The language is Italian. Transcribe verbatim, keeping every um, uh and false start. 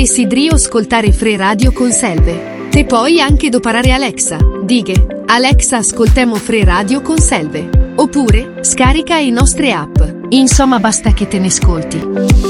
Desideri ascoltare Free Radio con Selve? Te puoi anche doparare Alexa. Dighe, Alexa ascoltemo Free Radio con Selve. Oppure, scarica i nostre app. Insomma basta che te ne ascolti.